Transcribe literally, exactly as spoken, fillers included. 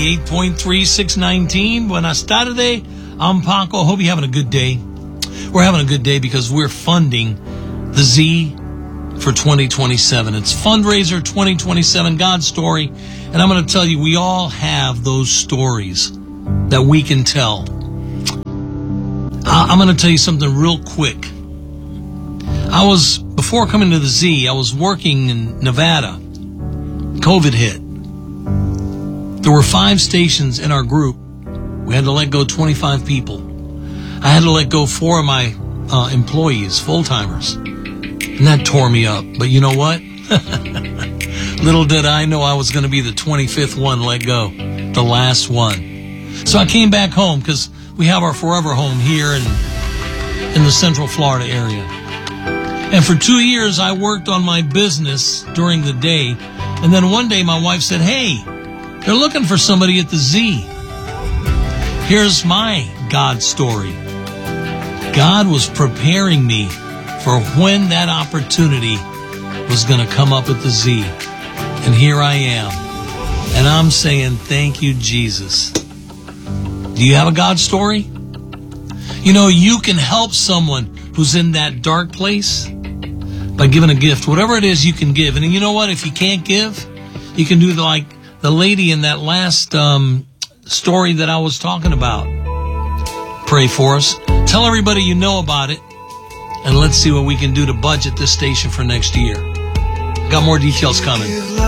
ninety-eight point three, six nineteen. Buenas tardes. I'm Paco. Hope you're having a good day. We're having a good day because we're funding the Z for twenty twenty-seven. It's Fundraiser twenty twenty-seven, God's story. And I'm going to tell you, we all have those stories that we can tell. I'm going to tell you something real quick. I was, before coming to the Z, I was working in Nevada. COVID hit. There were five stations in our group. We had to let go twenty-five people. I had to let go four of my uh, employees, full-timers. And that tore me up. But you know what? Little did I know I was going to be the twenty-fifth one let go. The last one. So I came back home because we have our forever home here in, in the Central Florida area. And for two years, I worked on my business during the day. And then one day my wife said, hey, they're looking for somebody at the Z. Here's my God story. God was preparing me for when that opportunity was going to come up at the Z. And here I am. And I'm saying, thank you, Jesus. Do you have a God story? You know, you can help someone who's in that dark place by giving a gift. Whatever it is you can give. And you know what? If you can't give, you can do the, like the lady in that last um, story that I was talking about. Pray for us. Tell everybody you know about it. And let's see what we can do to budget this station for next year. Got more details coming.